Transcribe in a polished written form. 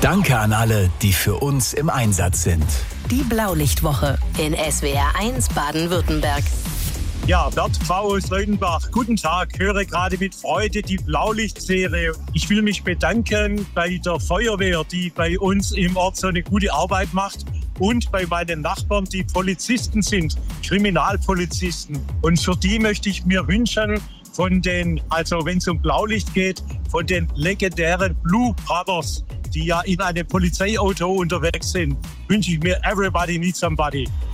Danke an alle, die für uns im Einsatz sind. Die Blaulichtwoche in SWR 1 Baden-Württemberg. Ja, Bert V. aus Leutenbach. Guten Tag, höre gerade mit Freude die Blaulichtserie. Ich will mich bedanken bei der Feuerwehr, die bei uns im Ort so eine gute Arbeit macht. Und bei meinen Nachbarn, die Polizisten sind, Kriminalpolizisten. Und für die möchte ich mir wünschen, wenn es um Blaulicht geht, von den legendären Blue Brothers, die ja in einem Polizeiauto unterwegs sind, wünsche ich mir Everybody Needs Somebody.